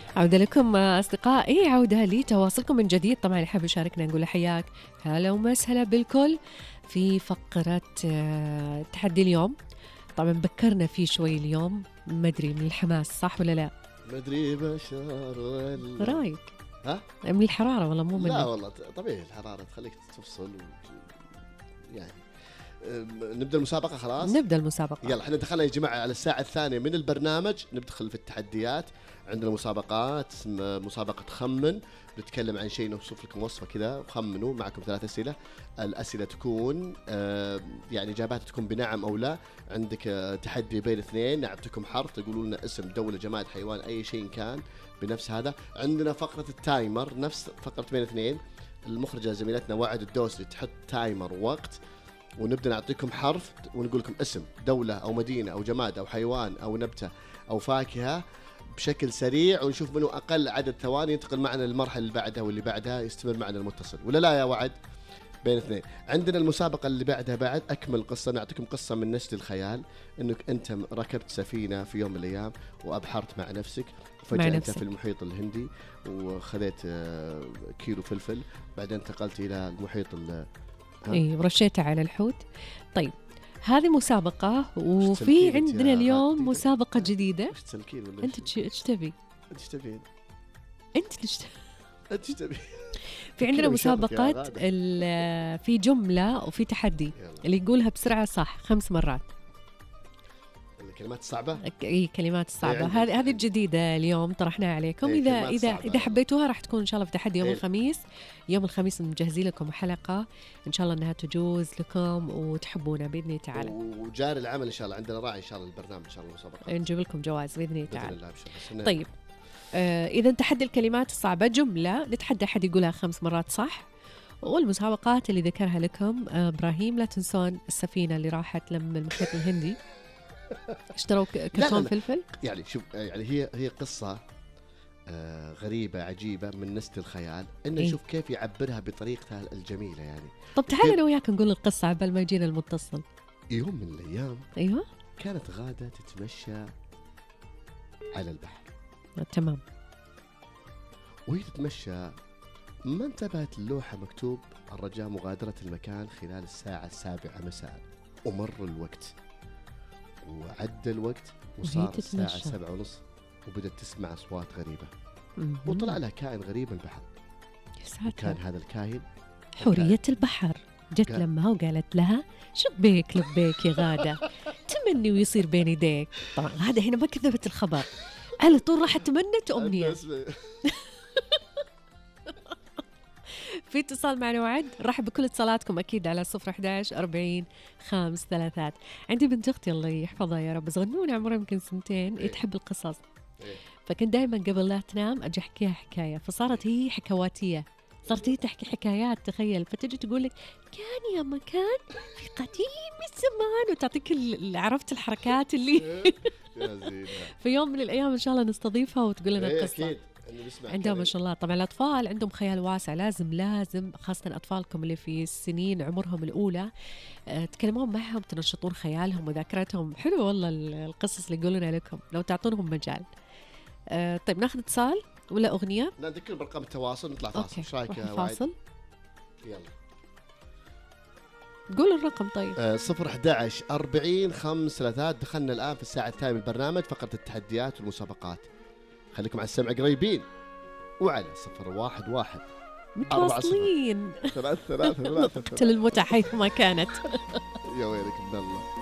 عودة لكم أصدقائي، عودة لتواصلكم من جديد. طبعا يحب يشاركنا نقول حياك هلا ومسهلا بالكل في فقرة تحدي اليوم. طبعا بكرنا فيه شوي اليوم، ما أدري من الحماس صح ولا لا؟ ما ادري بشر ولا رايك؟ ها؟ من الحرارة والله مو لا منك؟ والله طبيعي الحرارة تخليك تفصل يعني نبدأ المسابقة خلاص؟ نبدأ المسابقة. يلا احنا دخلنا يا جماعة على الساعة الثانية من البرنامج، ندخل في التحديات. عندنا مسابقات اسمها مسابقة خمن، نتكلم عن شيء، نوصف لكم وصفة كذا وخمنوا. معكم 3 أسئلة، الأسئلة تكون يعني إجاباتها تكون بنعم أو لا. عندك تحدي بين اثنين، نعطيكم حرف تقولوا لنا اسم دولة جماد حيوان أي شيء كان بنفس هذا. عندنا فقرة التايمر نفس فقرة بين اثنين، المخرجة زميلتنا وعد الدوسري تحط تايمر وقت، ونبدأ نعطيكم حرف ونقول لكم اسم دولة أو مدينة أو جماد أو حيوان أو نبتة أو فاكهة بشكل سريع، ونشوف منه أقل عدد ثواني ينتقل معنا للمرحلة اللي بعدها واللي بعدها، يستمر معنا المتصل ولا لا يا وعد؟ بين اثنين. عندنا المسابقة اللي بعدها بعد أكمل قصة، نعطيكم قصة من نسج الخيال، إنك أنت ركبت سفينة في يوم من الأيام وأبحرت مع نفسك، وفجأة أنت في المحيط الهندي وخذيت كيلو فلفل، بعدين انتقلت إلى المحيط اي ورشيتها على الحوت. طيب هذه مسابقة، وفي عندنا اليوم مسابقة جديدة. انت ايش تبي؟ انت ايش تبي؟ في عندنا مسابقة في جملة وفي تحدي اللي يقولها بسرعة صح 5 مرات. الكلمات الصعبة؟ اي كلمات الصعبة. هذه الجديدة اليوم طرحناها عليكم. إذا حبيتوها راح تكون إن شاء الله في تحدي يوم الخميس. يوم الخميس مجهزين لكم حلقة إن شاء الله أنها تجوز لكم وتحبونا بإذن الله تعالى. وجاري العمل إن شاء الله، عندنا راعي إن شاء الله البرنامج إن شاء الله مسابقة نجيب لكم جواز بإذن الله تعالى. طيب إذا تحدي الكلمات الصعبة جملة نتحدى أحد يقولها 5 مرات صح. والمسابقات اللي ذكرها لكم إبراهيم، لا تنسون السفينة اللي راحت لما المحيط الهندي اشتروا كرتون فلفل. يعني شوف، يعني هي قصة غريبة عجيبة من نسج الخيال، إنه نشوف كيف يعبرها بطريقتها الجميلة يعني. طب تعال أنا وياك نقول القصة عبال ما يجينا المتصل. يوم من الأيام أيوة كانت غادة تتمشى على البحر. تمام. وهي تتمشى ما انتبهت اللوحة مكتوب الرجاء مغادرة المكان خلال الساعة 7 مساء. ومر الوقت وعدى الوقت وصار الساعة 7:30، وبدأت تسمع أصوات غريبة. وطلع لها كائن غريب من البحر. كان هذا الكائن حورية البحر. جت لما وقالت لها شو بيك لبيك يا غادة، تمني ويصير بين يديك. طبعا غادة هنا ما كذبت الخبر، على طول راح تمنت أمنية. في اتصال معنا وعد. رحب بكل اتصالاتكم أكيد على 011-40-533. عندي بنت أختي الله يحفظها يا رب، صغنونة عمرها يمكن 2 تحب القصص. فكنت دائما قبل لا تنام أجي أحكيها حكاية، فصارت هي حكواتية، صارت هي تحكي حكايات. تخيل، فتجي تقول لك كان يا مكان في قديم الزمان، وتعطيك عرفت الحركات اللي في يوم من الأيام إن شاء الله نستضيفها وتقول لنا القصة. عندهم ما شاء الله طبعا الأطفال عندهم خيال واسع. لازم خاصة أطفالكم اللي في السنين عمرهم الأولى تكلمون معهم، تنشطون خيالهم وذاكرتهم. حلو والله القصص اللي يقولونها لكم لو تعطونهم مجال. طيب ناخذ اتصال ولا أغنية؟ لا نذكر برقم التواصل نطلع فاصل. ايش رايك يا فاصل؟ يلا قول الرقم. طيب 011-40-533. دخلنا الآن في الساعة الثانية من البرنامج، فقرة التحديات والمسابقات. خليكم على السمع قريبين، وعلى 011 متواصلين 3 تل المتعة حيث ما كانت. يا ويلك من الله.